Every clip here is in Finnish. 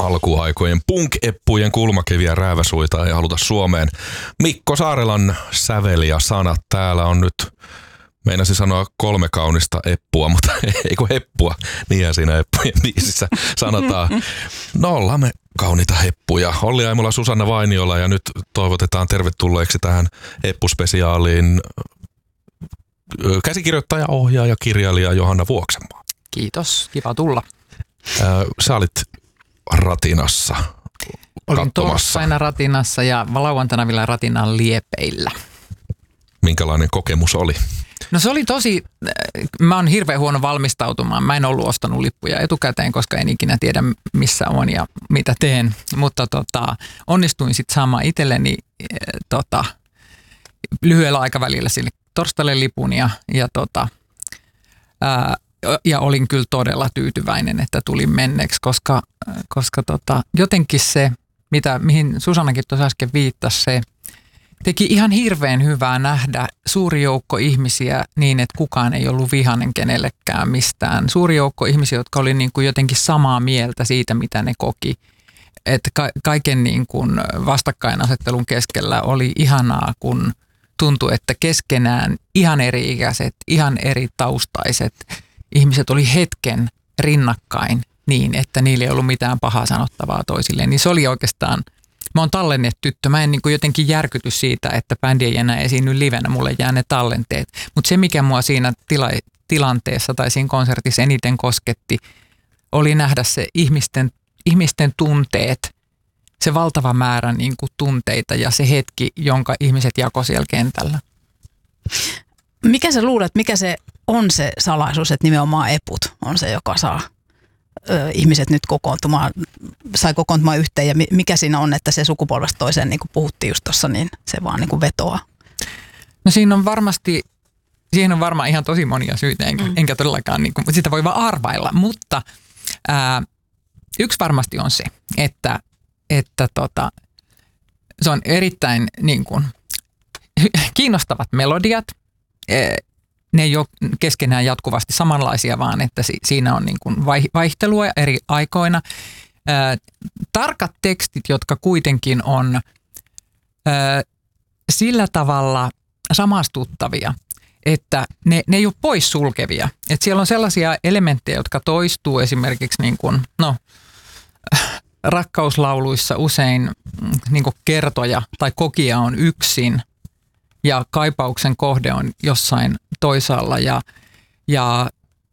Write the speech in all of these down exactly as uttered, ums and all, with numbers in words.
alkuaikojen punk-eppujen kulmakiviä rääväsuita ei haluta Suomeen. Mikko Saarelan sävel ja sanat. Täällä on nyt, meinasin sanoa kolme kaunista eppua, mutta ei kun heppua. Niinhän siinä eppujen biisissä sanotaan. No ollaan me kauniita heppuja. Olli Aimola, Susanna Vainiola ja nyt toivotetaan tervetulleeksi tähän eppuspesiaaliin käsikirjoittaja, ohjaaja, kirjailija Johanna Vuoksenmaa. Kiitos, kiva tulla. Sä olit Ratinassa Olin torstaina Ratinassa ja lauantaina vielä Ratinan liepeillä. Minkälainen kokemus oli? No se oli tosi, mä oon hirveän huono valmistautumaan. Mä en ollut ostanut lippuja etukäteen, koska en ikinä tiedä missä on ja mitä teen. Mutta tota, onnistuin sitten saamaan itselleni tota, lyhyellä aikavälillä sille torstaille lipun ja, ja, tota, ää, ja olin kyllä todella tyytyväinen, että tulin menneeksi, koska, koska tota, jotenkin se, mitä, mihin Susannakin tuossa äsken viittasi, se teki ihan hirveän hyvää nähdä suuri joukko ihmisiä niin, että kukaan ei ollut vihainen kenellekään mistään. Suuri joukko ihmisiä, jotka oli niin kuin jotenkin samaa mieltä siitä, mitä ne koki. Että ka- kaiken niin kuin vastakkainasettelun keskellä oli ihanaa, kun tuntui, että keskenään ihan eri-ikäiset, ihan eri taustaiset ihmiset oli hetken rinnakkain niin, että niillä ei ollut mitään pahaa sanottavaa toisilleen. Niin se oli oikeastaan, mä oon tallennetyttö, mä en niin kuin jotenkin järkyty siitä, että bändi ei enää esiinny livenä, mulle jää ne tallenteet. Mutta se, mikä mua siinä tila- tilanteessa tai siinä konsertissa eniten kosketti, oli nähdä se ihmisten, ihmisten tunteet, se valtava määrä niin kuin tunteita ja se hetki, jonka ihmiset jakoi siellä kentällä. Mikä sä luulet, mikä se on se salaisuus, että nimenomaan eput on se, joka saa ö, ihmiset nyt kokoontumaan, sai kokoontumaan yhteen ja mikä siinä on, että se sukupolvesta toiseen, niin kuin puhuttiin just tuossa, niin se vaan niin kuin vetoaa? No siinä on varmasti, siihen on varmaan ihan tosi monia syitä, enkä, mm. enkä todellakaan, niin kuin, sitä voi vaan arvailla, mutta ää, yksi varmasti on se, että että tota, se on erittäin niin kuin, kiinnostavat melodiat. Ne ei ole keskenään jatkuvasti samanlaisia, vaan että siinä on niin kuin vaihtelua eri aikoina. Ää, tarkat tekstit, jotka kuitenkin on ää, sillä tavalla samastuttavia, että ne, ne ei ole poissulkevia. Että siellä on sellaisia elementtejä, jotka toistuu esimerkiksi niin kuin, no, rakkauslauluissa usein niin kuin kertoja tai kokija on yksin ja kaipauksen kohde on jossain toisaalla ja, ja,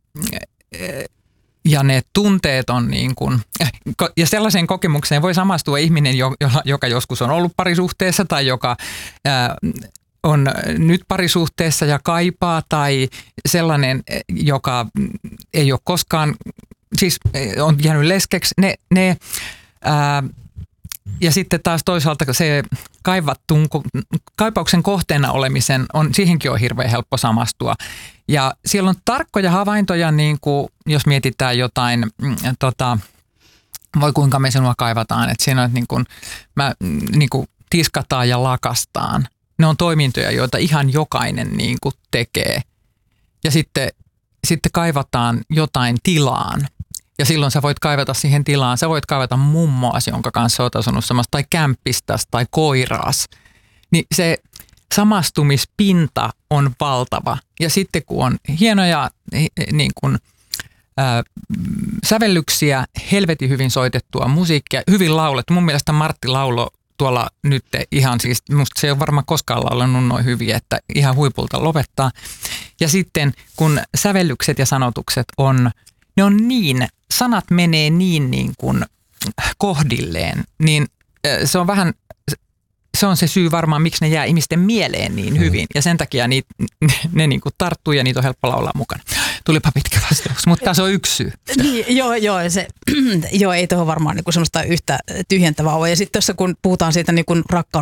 ja ne tunteet on niin kuin, ja sellaiseen kokemukseen voi samastua ihminen, joka joskus on ollut parisuhteessa tai joka ää, on nyt parisuhteessa ja kaipaa tai sellainen, joka ei ole koskaan, siis on jäänyt leskeksi, ne, ne Ää, ja sitten taas toisaalta se kaivattuun, kaipauksen kohteena olemisen, on, siihenkin on hirveän helppo samastua. Ja siellä on tarkkoja havaintoja, niin kuin jos mietitään jotain, mm, tota, voi kuinka me sinua kaivataan, että siinä on niin kuin, mä, niin kuin tiskataan ja lakastaan. Ne on toimintoja, joita ihan jokainen niin kuin tekee. Ja sitten, sitten kaivataan jotain tilaan. Ja silloin sä voit kaivata siihen tilaan, sä voit kaivata mummoasi, jonka kanssa oot asunut samassa, tai kämppistäs, tai koiraas. Niin se samastumispinta on valtava. Ja sitten kun on hienoja niin kun, ää, sävellyksiä, helvetin hyvin soitettua musiikkia, hyvin laulettu. Mun mielestä Martti laulo tuolla nyt ihan siis, musta se ei ole varmaan koskaan laulanut noin hyvin, että ihan huipulta lopettaa. Ja sitten kun sävellykset ja sanotukset on, ne on niin, sanat menee niin, niin kuin kohdilleen, niin se on vähän, se on se syy varmaan, miksi ne jää ihmisten mieleen niin hyvin. Mm. Ja sen takia niitä, ne, ne niin kuin tarttuu ja niitä on helppo laulaa mukana. Tulipa pitkä vastaus, mutta se on yksi syy. Niin, joo, joo, se, joo, ei tuohon varmaan niin kuin semmoista yhtä tyhjentävää ole. Ja sitten tuossa kun puhutaan siitä niin kuin rakkaudesta,